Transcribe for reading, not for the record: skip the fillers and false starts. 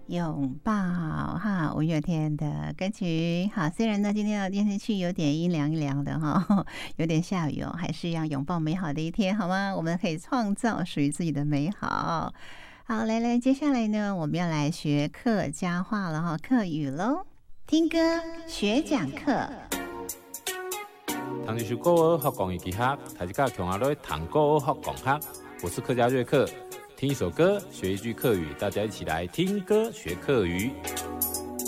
拥抱哈，五月天的歌曲。好，虽然呢今天的电视剧有点阴凉阴凉的哈，有点下雨哦，还是要拥抱美好的一天，好吗？我们可以创造属于自己的美好。好，来，接下来呢，我们要来学客家话了哈，客语喽。听歌学讲课。 唐吉国语学讲义学，大家共下来谈国语学讲学。我是客家瑞克，听一首歌学一句客语，大家一起来听歌学客语。